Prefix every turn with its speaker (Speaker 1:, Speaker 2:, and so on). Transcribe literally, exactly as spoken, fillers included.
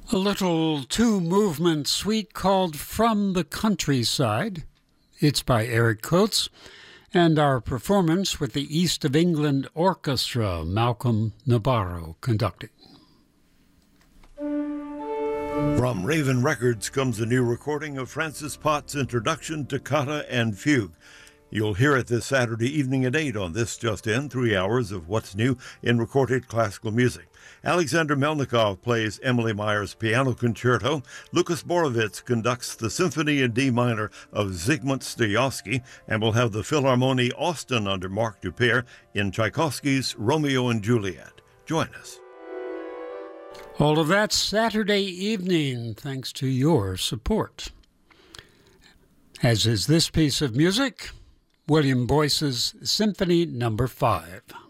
Speaker 1: A little two-movement suite called From the Countryside. It's by Eric Coates, and our performance with the East of England Orchestra, Malcolm Nabarro conducting.
Speaker 2: From Raven Records comes a new recording of Francis Potts' introduction, Toccata and Fugue. You'll hear it this Saturday evening at eight on This Just In, three hours of what's new in recorded classical music. Alexander Melnikov plays Emily Meyer's piano concerto. Lucas Borovitz conducts the Symphony in D minor of Zygmunt Stoyosky, and we'll have the Philharmonie Austin under Marc Duper in Tchaikovsky's Romeo and Juliet. Join us.
Speaker 1: All of that Saturday evening, thanks to your support. As is this piece of music, William Boyce's Symphony Number Five.